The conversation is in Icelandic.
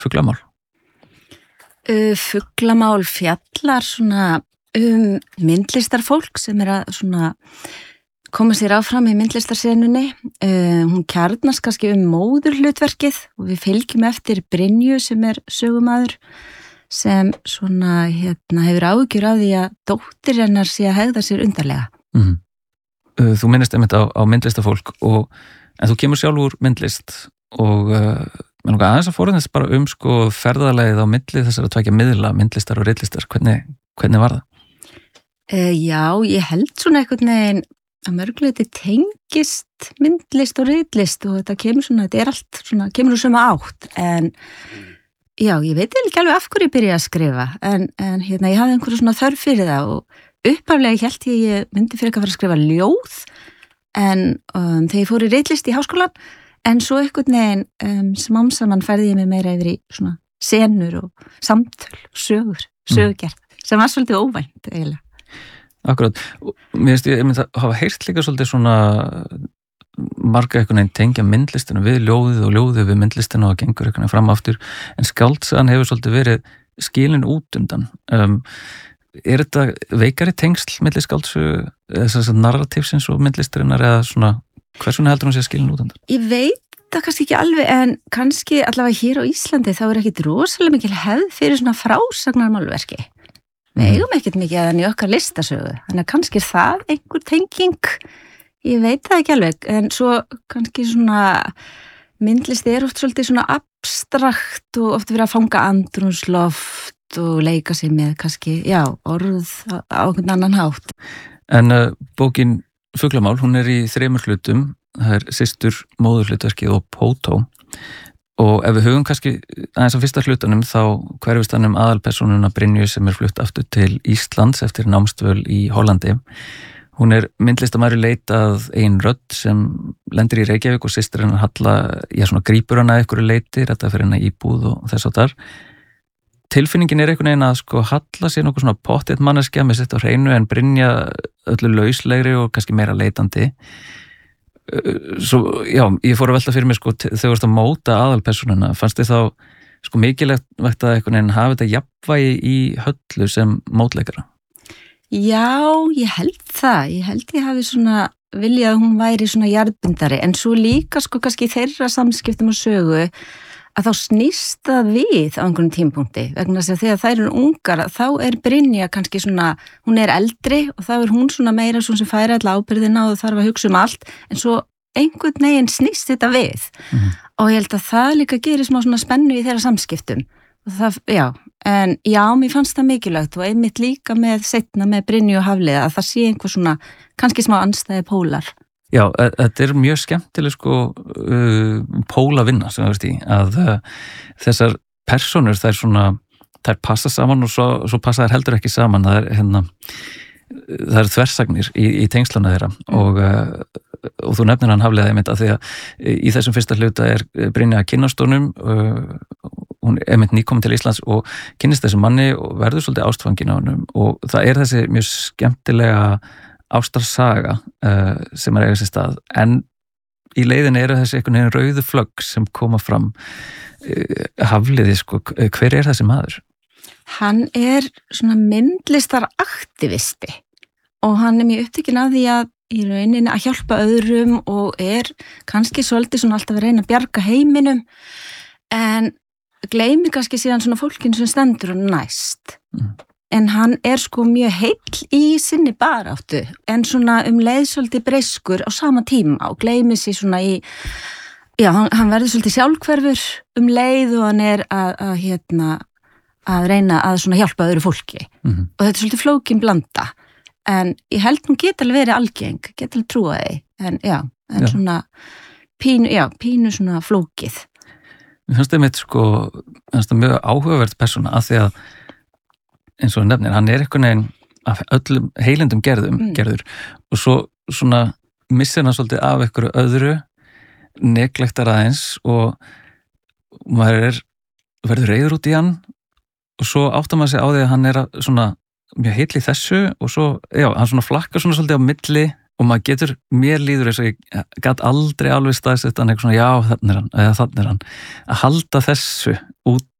fuglamál? Fuglamál fjallar svona myndlistarfólk sem að svona koma sér áfram í myndlistarsenunni. Hún kjarnast kannski móðurhlutverkið og við fylgjum eftir Brynju sem sögumaður sem svona hefur áhyggjur af því að dóttir hennar sé að hegða sér undarlega. Þú minnist einmitt á myndlistarfólk en þú kemur sjálf úr myndlist og aðeins að fóruðast bara sko ferðalagið á milli þessara tveggja miðla, myndlistar og ritlistar. Hvernig var það? Já, ég held svona einhvern veginn að mörguleiti tengist myndlist og ritlist og þetta kemur svona, þetta allt svona, kemur úr sömu átt, en já, ég veit ekki alveg af hverju ég byrjaði að skrifa, en ég hafði einhverju svona þörf fyrir það og upphaflega hélt ég myndi fyrir ekki að fara að skrifa ljóð, en þegar ég fór í ritlist í háskólan, en svo einhvern veginn smám saman færði ég mig meira yfir í svona senur og samtöl, sögugerð, sem var svolítið óvænt eiginlega. Akkurat, mér finnst ég myndi að hafa heyrt líka svolítið svona marga einhvern veginn tengja myndlistinu við ljóðið og ljóðið við myndlistinu og gengur einhvern veginn fram aftur, en skáldsagan hefur svolítið verið skilin út undan. Er þetta veikari tengsl milli skáldsögu, þess að narratífsins og myndlistarinnar eða svona, hversuna heldur hún sé skilin út undan? Ég veit það kannski ekki alveg, en kannski allavega hér á Íslandi þá ekkit rosalega mikil hefð fyrir svona frásagnarmálverki. Við eigum ekkert mikið að í okkar listasögu, þannig að kannski það einhver tenging, ég veit það ekki alveg, en svo kannski svona myndlisti oft svolítið svona abstrakt og oft verið að fanga andrúmsloft og leika sig með kannski, já, orð á einhvern annan hátt. En bókin Fuglamál, hún í 3 hlutum, það systur, móðurhlutverkið og Pótó. Og ef við hugum kannski aðeins á fyrsta hlutanum þá hverfist hann aðalpersónuna Brynju sem flutt aftur til Íslands eftir námsdvöl í Hollandi. Hún myndlistamæður í leit að ein rödd sem lendir í Reykjavík og systir hennar Halla, svona grípur hana einhverju leiti, þetta fyrir hennar íbúð og þess áttar. Tilfinningin einhvern veginn að sko Halla sé nokkuð svona pottþétt manneskja með sitt á hreinu en Brynja öllu lauslegri og kannski meira leitandi. Svo, já, ég fór að velta fyrir mig sko þegar þú varst að móta aðalpersónuna, fannst þið þá sko mikilvægt að einhvern veginn hafa þetta jafnvægi í Höllu sem mótleikara? Já, ég held það. Ég held ég hafi svona viljað að hún væri svona jarðbindari, en svo líka sko kannski þeirra samskiptum og sögu að þá snýst það við á einhvern tímapunkti, vegna þess að þegar þær eru ungar þá Brynja kannski svona, hún eldri og þá hún svona meira svona sem færi alla ábyrgðina og þarf að hugsa allt, en svo einhvern veginn snýst þetta við og ég held að það líka gerir smá svona spennu í þeirra samskiptum og það, já, en já, mér fannst það mikilvægt og einmitt líka með seinna með Brynju og Hafliða að það sé einhver svona, kannski smá andstæði pólar. Já, þetta mjög skemmtileg sko pólavinna sem það veist í, að þessar persónur þær passa saman og svo passa þær heldur ekki saman, það þversagnir í tengslana þeirra og þú nefnir hann Hafliða einmitt að því að í þessum fyrsta hluta Brynja að kynnast honum, hún einmitt nýkomin til Íslands og kynnist þessum manni og verður svolítið ástfangin á honum og það þessi mjög skemmtilega ástarsaga sem eiga sér stað, en í leiðinni þessi einhvern veginn rauðu flögg sem koma fram. Hafliði sko, hver þessi maður? Hann svona myndlistaraktivisti og hann mjög upptekinn af því að í rauninni að hjálpa öðrum og kannski svolítið svona alltaf að reyna að bjarga heiminum, en gleymir kannski síðan svona fólkinu sem stendur og næst. En hann sko mjög heill í sinni baráttu, en svona leið svolítið breyskur á sama tíma og gleymir sig svona í, já, hann verður svolítið sjálfhverfur leið og hann að reyna að svona hjálpa öðru fólki. Og þetta svolítið flókin blanda, en ég held hún geti alveg verið algeng, geti alveg trúa því, en já, svona pínu svona flókið. Mér fannst það mitt sko, mjög áhugavert persóna að því að eins og nefnir, hann einhvern veginn af öllum heilindum gerður og svo svona missir hann svolítið af einhverju öðru, neglektar aðeins og maður verður reiður út í hann og svo áttar maður sig á því að hann svona mjög heill í þessu og svo, já, hann svona flakkar svona svolítið á milli og maður getur, mér líður eins og ég gat aldrei alveg staðsett hann eitthvað svona, já, þannig er hann, eða þannig er hann, að halda þessu út